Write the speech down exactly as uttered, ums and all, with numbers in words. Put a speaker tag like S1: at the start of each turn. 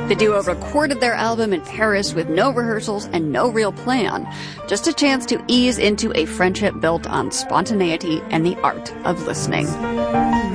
S1: The duo recorded their album in Paris with no rehearsals and no real plan, just a chance to ease into a friendship built on spontaneity and the art of listening.